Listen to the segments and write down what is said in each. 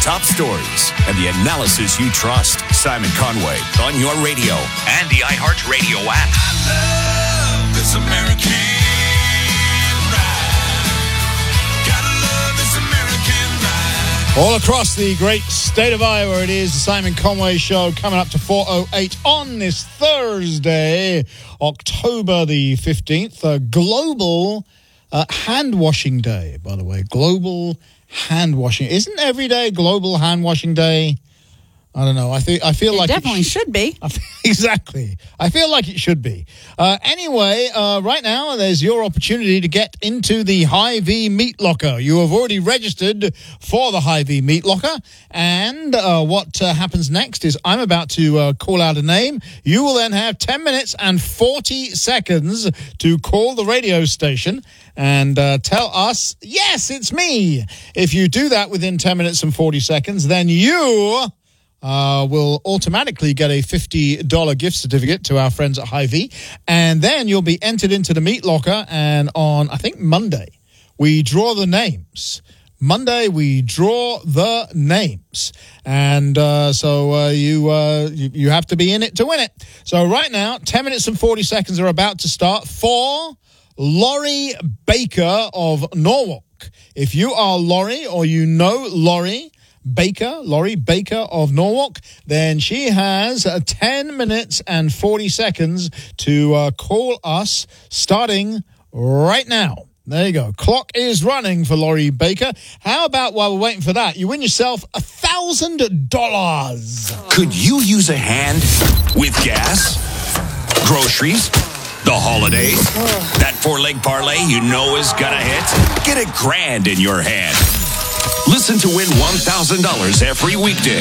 top stories and the analysis you trust. Simon Conway on your radio and the iHeartRadio app. I love this American ride. Gotta love this American ride. All across the great state of Iowa, it is the Simon Conway Show coming up to 4:08 on this Thursday, October the 15th. Global hand washing day, by the way. Global hand washing. Isn't every day Global Hand Washing Day? I don't know. I feel like definitely should be. Exactly. I feel like it should be. Anyway, right now there's your opportunity to get into the Hy-Vee Meat Locker. You have already registered for the Hy-Vee Meat Locker, and what happens next is I'm about to call out a name. You will then have 10 minutes and 40 seconds to call the radio station and tell us, yes, it's me. If you do that within 10 minutes and 40 seconds, then you will automatically get a $50 gift certificate to our friends at Hy-Vee, and then you'll be entered into the Meat Locker, and on, I think, Monday, we draw the names. Monday, we draw the names, and so you have to be in it to win it. So right now, 10 minutes and 40 seconds are about to start for Laurie Baker of Norwalk. If you are Laurie or you know Laurie Baker of Norwalk, then she has 10 minutes and 40 seconds to call us starting right now. There you go. Clock is running for Laurie Baker. How about while we're waiting for that, you win yourself $1,000. Could you use a hand with gas, groceries, the holidays? That four-leg parlay you know is gonna hit? Get $1,000 in your hand. Listen to win $1,000 every weekday.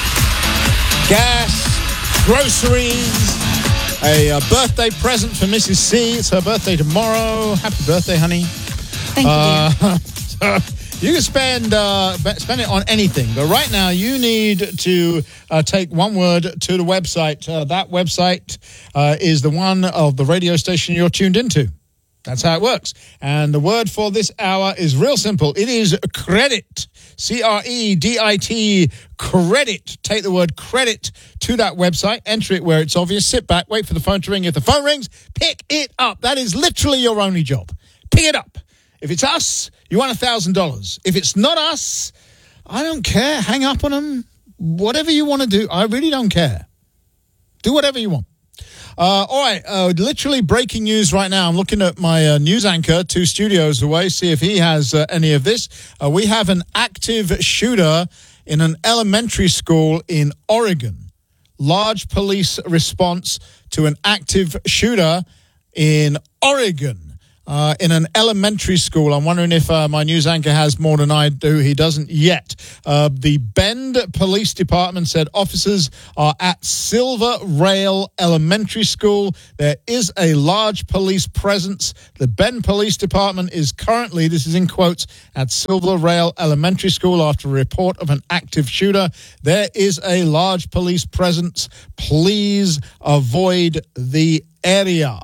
Gas, groceries, a birthday present for Mrs. C. It's her birthday tomorrow. Happy birthday, honey. Thank you. So you can spend it on anything. But right now, you need to take one word to the website. That website is the one of the radio station you're tuned into. That's how it works. And the word for this hour is real simple. It is credit. CREDIT, credit. Take the word credit to that website. Enter it where it's obvious. Sit back. Wait for the phone to ring. If the phone rings, pick it up. That is literally your only job. Pick it up. If it's us, you want $1,000. If it's not us, I don't care. Hang up on them. Whatever you want to do, I really don't care. Do whatever you want. All right, literally breaking news right now. I'm looking at my news anchor 2 studios away, see if he has any of this. We have an active shooter in an elementary school in Oregon. Large police response to an active shooter in Oregon. In an elementary school. I'm wondering if my news anchor has more than I do. He doesn't yet. The Bend Police Department said officers are at Silver Rail Elementary School. There is a large police presence. The Bend Police Department is currently, this is in quotes, at Silver Rail Elementary School after a report of an active shooter. There is a large police presence. Please avoid the area.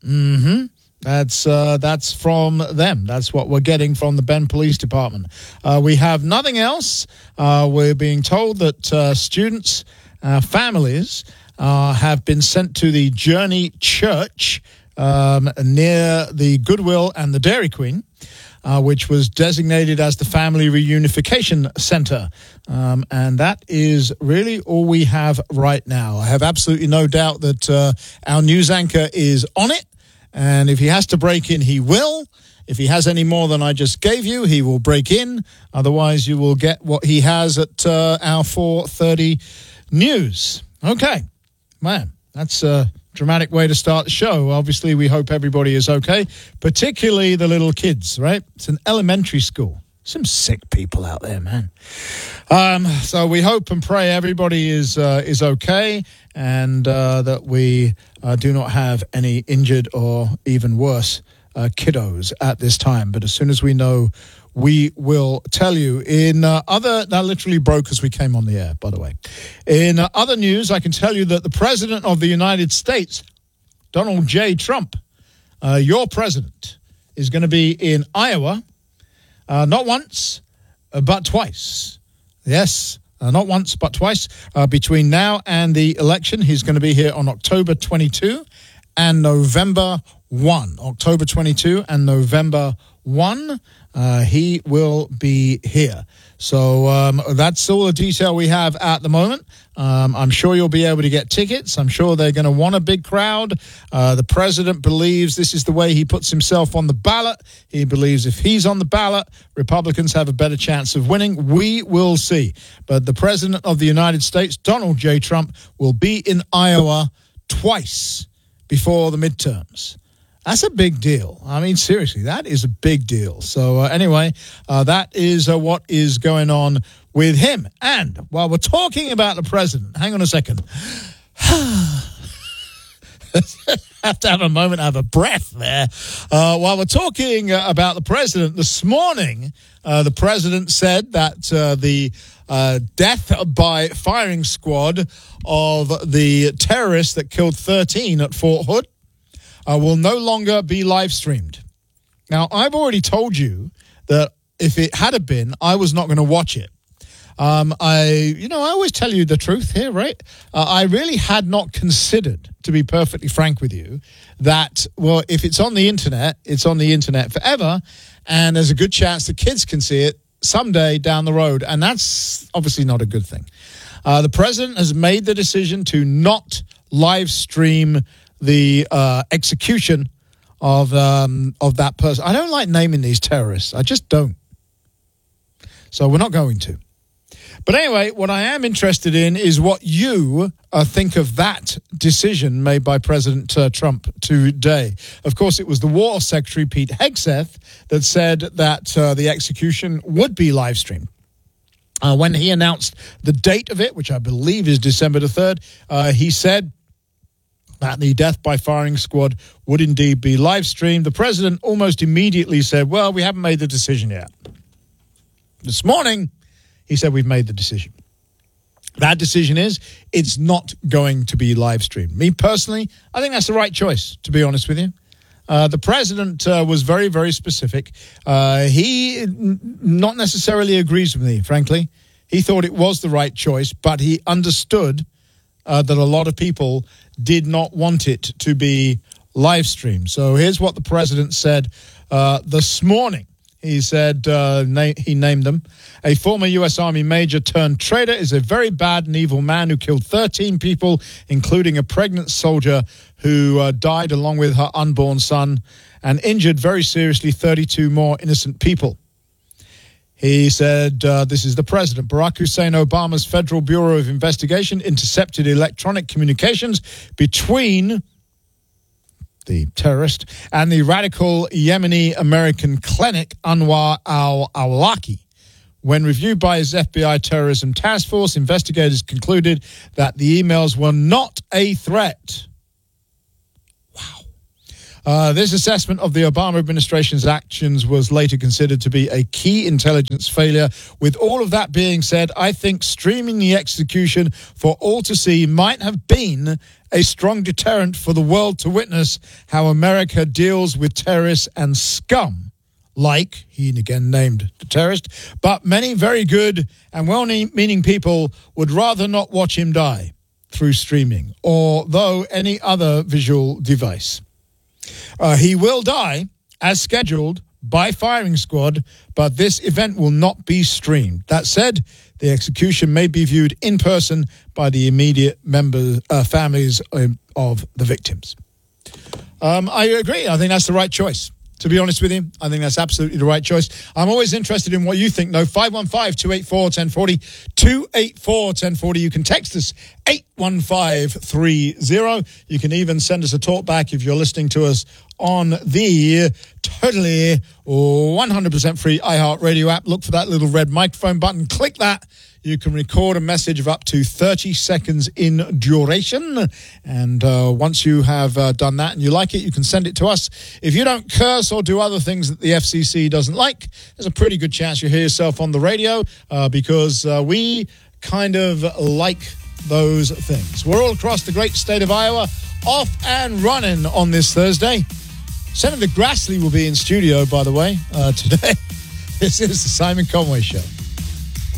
That's from them. That's what we're getting from the Bend Police Department. We have nothing else. We're being told that students, families, have been sent to the Journey Church near the Goodwill and the Dairy Queen, which was designated as the Family Reunification Center. And that is really all we have right now. I have absolutely no doubt that our news anchor is on it. And if he has to break in, he will. If he has any more than I just gave you, he will break in. Otherwise, you will get what he has at our 4:30 news. Okay. Man, that's a dramatic way to start the show. Obviously, we hope everybody is okay, particularly the little kids, right? It's an elementary school. Some sick people out there, man. So we hope and pray everybody is okay, and that we do not have any injured or even worse kiddos at this time. But as soon as we know, we will tell you. That literally broke as we came on the air, by the way. In other news, I can tell you that the President of the United States, Donald J. Trump, your president, is going to be in Iowa. Not once, but twice. Yes. Not once, but twice. Between now and the election, he's going to be here on October 22 and November 1. October 22 and November 1, he will be here. So that's all the detail we have at the moment. I'm sure you'll be able to get tickets. I'm sure they're going to want a big crowd. The president believes this is the way he puts himself on the ballot. He believes if he's on the ballot, Republicans have a better chance of winning. We will see. But the president of the United States, Donald J. Trump, will be in Iowa twice before the midterms. That's a big deal. I mean, seriously, that is a big deal. So anyway, that is what is going on with him. And while we're talking about the president, hang on a second. Have to have a moment, have a breath there. While we're talking about the president, this morning, the president said that the death by firing squad of the terrorists that killed 13 at Fort Hood will no longer be live streamed. Now, I've already told you that if it had been, I was not going to watch it. I always tell you the truth here, right? I really had not considered, to be perfectly frank with you, that, well, if it's on the internet, it's on the internet forever, and there's a good chance the kids can see it someday down the road, and that's obviously not a good thing. The president has made the decision to not live stream the execution of that person. I don't like naming these terrorists. I just don't. So we're not going to. But anyway, what I am interested in is what you think of that decision made by President Trump today. Of course, it was the War Secretary, Pete Hegseth, that said that the execution would be live streamed. When he announced the date of it, which I believe is December the 3rd, he said that the death by firing squad would indeed be live streamed. The president almost immediately said, well, we haven't made the decision yet. This morning, he said we've made the decision. That decision is it's not going to be live streamed. Me personally, I think that's the right choice, to be honest with you. The president was very, very specific. He not necessarily agrees with me, frankly. He thought it was the right choice, but he understood that a lot of people did not want it to be live streamed. So here's what the president said this morning. He said, he named them, a former U.S. Army major turned traitor is a very bad and evil man who killed 13 people, including a pregnant soldier who died along with her unborn son and injured very seriously 32 more innocent people. He said, this is the president. Barack Hussein Obama's Federal Bureau of Investigation intercepted electronic communications between the terrorist and the radical Yemeni American clinic Anwar al-Awlaki. When reviewed by his FBI terrorism task force, investigators concluded that the emails were not a threat. This assessment of the Obama administration's actions was later considered to be a key intelligence failure. With all of that being said, I think streaming the execution for all to see might have been a strong deterrent for the world to witness how America deals with terrorists and scum, like, he again named the terrorist, but many very good and well-meaning people would rather not watch him die through streaming or though any other visual device. He will die as scheduled by firing squad, but this event will not be streamed. That said, the execution may be viewed in person by the immediate families of the victims. I agree. I think that's the right choice. To be honest with you, I think that's absolutely the right choice. I'm always interested in what you think, though. 515-284-1040, 284-1040. You can text us 81530. You can even send us a talk back if you're listening to us on the totally 100% free iHeartRadio app. Look for that little red microphone button. Click that. You can record a message of up to 30 seconds in duration. And once you have done that and you like it, you can send it to us. If you don't curse or do other things that the FCC doesn't like, there's a pretty good chance you'll hear yourself on the radio because we kind of like those things. We're all across the great state of Iowa, off and running on this Thursday. Senator Grassley will be in studio, by the way, today. This is the Simon Conway Show.